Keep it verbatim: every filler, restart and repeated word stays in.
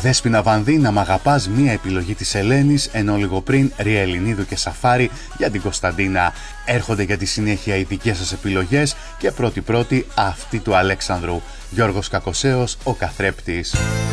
Δέσποινα Βανδύ, «Να μ' αγαπάς», μία επιλογή της Ελένης, ενώ λίγο πριν Ρία Ελληνίδου και Σαφάρη για την Κωνσταντίνα. Έρχονται για τη συνέχεια οι δικές σας επιλογές και πρώτη-πρώτη αυτή του Αλέξανδρου. Γιώργος Κακοσέος, «Ο καθρέπτης».